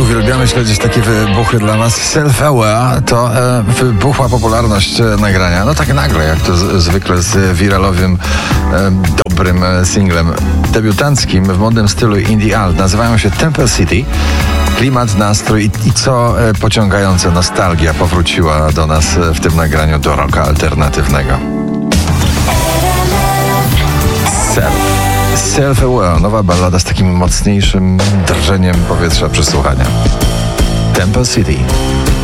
Uwielbiamy śledzić takie wybuchy dla was. Self-Aware to wybuchła popularność nagrania. No tak nagle, jak to zwykle z wiralowym, dobrym singlem debiutanckim w modnym stylu indie alt. Nazywają się Temple City. Klimat, nastrój i co pociągające nostalgia powróciła do nas w tym nagraniu do rocka alternatywnego. Self-Aware, nowa ballada z takim mocniejszym drżeniem powietrza przy słuchaniu. Temple City.